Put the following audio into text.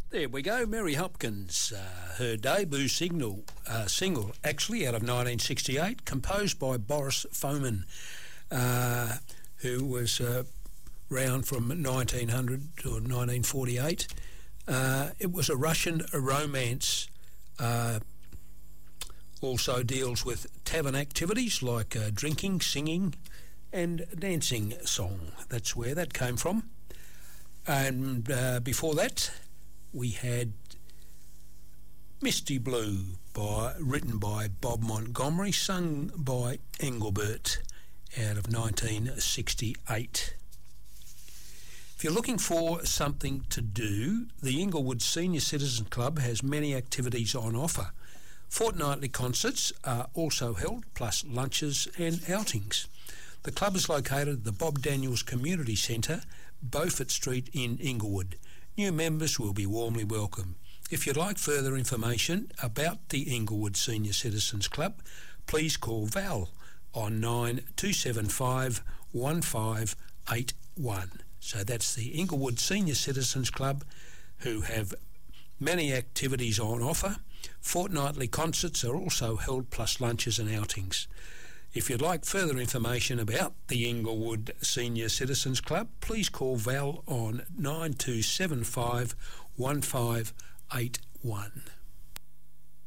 There we go, Mary Hopkins, her debut single, actually, out of 1968, composed by Boris Fomin, who was around from 1900 to 1948. It was a Russian romance, also deals with tavern activities like drinking, singing and dancing song. That's where that came from. And before that, we had Misty Blue, written by Bob Montgomery, sung by Engelbert, out of 1968. If you're looking for something to do, the Inglewood Senior Citizen Club has many activities on offer. Fortnightly concerts are also held, plus lunches and outings. The club is located at the Bob Daniels Community Centre, Beaufort Street in Inglewood. New members will be warmly welcome. If you'd like further information about the Inglewood Senior Citizens Club, please call Val on 9275 1581. So that's the Inglewood Senior Citizens Club, who have many activities on offer. Fortnightly concerts are also held, plus lunches and outings. If you'd like further information about the Inglewood Senior Citizens Club, please call Val on 9275 1581.